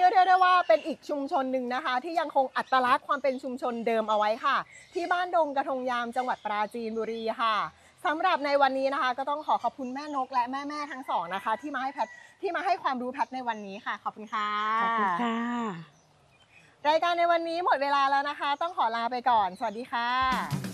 เรียกได้ว่าเป็นอีกชุมชนหนึ่งนะคะที่ยังคงอัตลักษณ์ความเป็นชุมชนเดิมเอาไว้ค่ะที่บ้านดงกระทงยามจังหวัดปราจีนบุรีค่ะสำหรับในวันนี้นะคะก็ต้องขอบคุณแม่นกและแม่ทั้งสองนะคะที่มาให้ความรู้แพทในวันนี้ค่ะขอบคุณค่ะขอบคุณค่ะรายการในวันนี้หมดเวลาแล้วนะคะต้องขอลาไปก่อนสวัสดีค่ะ